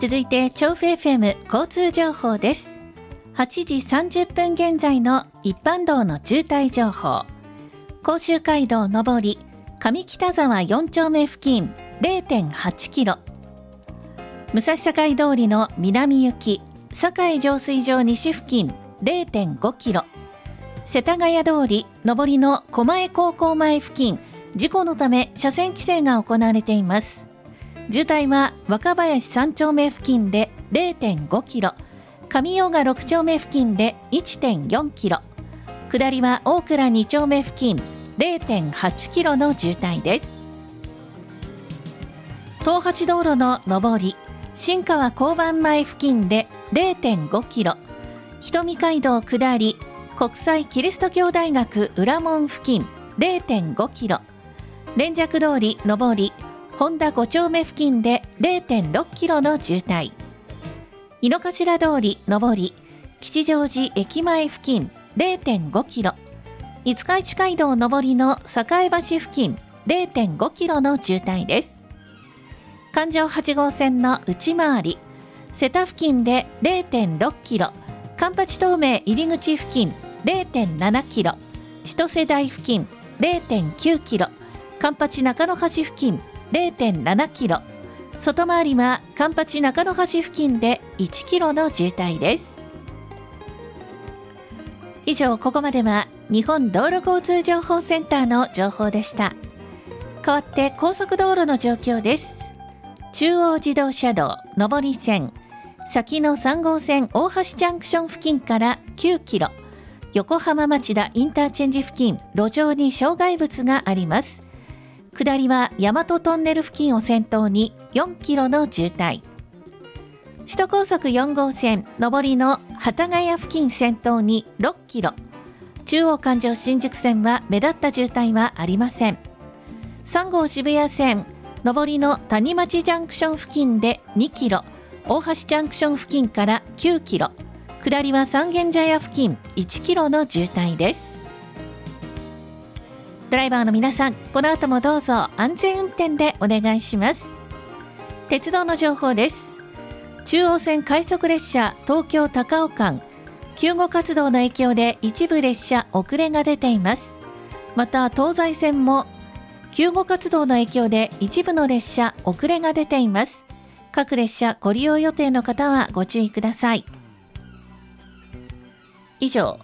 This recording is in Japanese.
続いて調布 FM 交通情報です。8時30分現在の一般道の渋滞情報。甲州街道上り上北沢4丁目付近 0.8 キロ、武蔵境通りの南行き栄浄水場西付近 0.5 キロ、世田谷通り上りの狛江高校前付近、事故のため車線規制が行われています。渋滞は若林3丁目付近で 0.5 キロ、上用賀6丁目付近で 1.4 キロ、下りは大倉2丁目付近 0.8 キロの渋滞です。東八道路の上り新川交番前付近で 0.5 キロ、瞳街道下り国際キリスト教大学裏門付近 0.5 キロ、連雀通り上り本田5丁目付近で 0.6 キロの渋滞、井の頭通り上り吉祥寺駅前付近 0.5 キロ、五日市街道上りの栄橋付近 0.5 キロの渋滞です。環状8号線の内回り瀬田付近で 0.6 キロ、環八東名入り口付近 0.7 キロ、千歳台付近 0.9 キロ、環八中野橋付近 0.7 キロ、外回りは環八中野橋付近で1キロの渋滞です。以上、ここまでは日本道路交通情報センターの情報でした。代わって高速道路の状況です。中央自動車道上り線先の3号線大橋ジャンクション付近から9キロ、横浜町田インターチェンジ付近路上に障害物があります。下りは大和トンネル付近を先頭に4キロの渋滞。首都高速4号線上りの幡ヶ谷付近先頭に6キロ、中央環状新宿線は目立った渋滞はありません。3号渋谷線上りの谷町ジャンクション付近で2キロ、大橋ジャンクション付近から9キロ、下りは三軒茶屋付近1キロの渋滞です。ドライバーの皆さん、この後もどうぞ安全運転でお願いします。鉄道の情報です。中央線快速列車東京高尾間、救護活動の影響で一部列車遅れが出ています。また東西線も救護活動の影響で一部の列車遅れが出ています。各列車ご利用予定の方はご注意ください。以上、